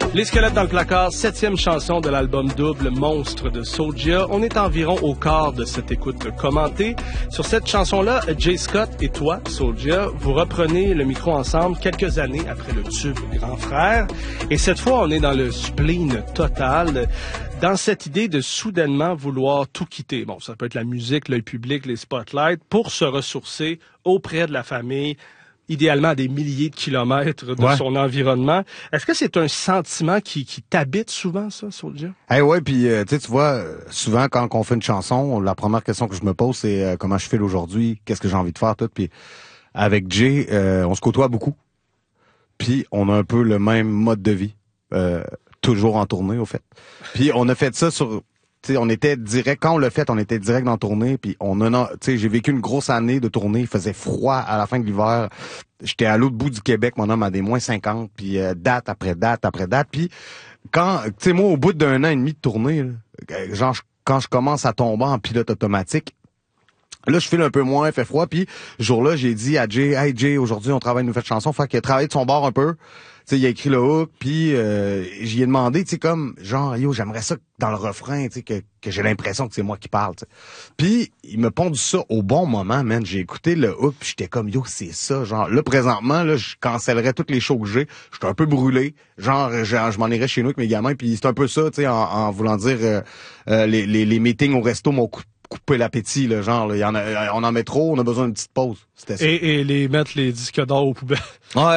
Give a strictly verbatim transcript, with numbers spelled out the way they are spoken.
Les squelettes dans le placard, septième chanson de l'album double Monstre de Soulja. On est environ au quart de cette écoute commentée. Sur cette chanson-là, Jay Scott et toi, Soulja, vous reprenez le micro ensemble quelques années après le tube Grand Frère. Et cette fois, on est dans le spleen total, dans cette idée de soudainement vouloir tout quitter. Bon, ça peut être la musique, l'œil public, les spotlights, pour se ressourcer auprès de la famille, idéalement à des milliers de kilomètres de ouais. son environnement. Est-ce que c'est un sentiment qui, qui t'habite souvent, ça, Soulja? Eh ouais, puis euh, tu vois, souvent quand on fait une chanson, la première question que je me pose, c'est euh, comment je file aujourd'hui, qu'est-ce que j'ai envie de faire, tout. Puis avec Jay, euh, on se côtoie beaucoup, puis on a un peu le même mode de vie, euh, toujours en tournée, au fait. Puis on a fait ça sur... Tu sais, on était direct, quand on l'a fait, on était direct dans la tournée, puis on a, tu sais, j'ai vécu une grosse année de tournée, il faisait froid à la fin de l'hiver, j'étais à l'autre bout du Québec, mon homme a des moins cinquante, puis euh, date après date après date, puis quand, tu sais, moi, au bout d'un an et demi de tournée, là, genre, je, quand je commence à tomber en pilote automatique, là, je file un peu moins, il fait froid, puis ce jour-là, j'ai dit à Jay, « Hey Jay, aujourd'hui, on travaille une nouvelle chanson », fait qu'il a travaillé de son bord un peu, tu sais, il a écrit le hook, puis euh, j'y ai demandé, tu sais, comme, genre, yo, j'aimerais ça dans le refrain, tu sais, que, que j'ai l'impression que c'est moi qui parle, tu sais. Puis il me pondu ça au bon moment, man. J'ai écouté le hook, puis j'étais comme, yo, c'est ça, genre, là, présentement, là, je cancellerais toutes les shows que j'ai, j'étais un peu brûlé, genre, je, je m'en irais chez nous avec mes gamins, puis c'est un peu ça, tu sais, en, en voulant dire, euh, euh, les, les, les meetings au resto m'ont coupé couper l'appétit, là, genre, là, y en a, on en met trop, on a besoin d'une petite pause. C'était ça. Et, et les mettre les disques d'or aux poubelles. Ouais.